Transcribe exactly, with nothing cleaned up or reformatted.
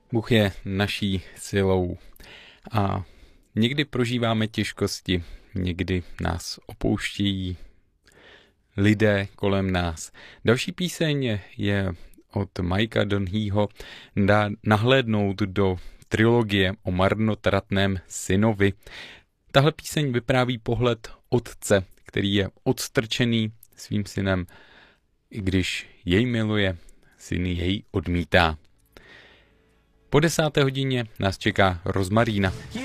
Bůh je naší silou a někdy prožíváme těžkosti, někdy nás opouštějí lidé kolem nás. Další píseň je od Mikea Donheeho, dá nahlédnout do trilogie o marnotratném synovi. Tahle píseň vypráví pohled otce, který je odstrčený svým synem, i když jej miluje, syn jej odmítá. Po desáté hodině nás čeká Rozmarína.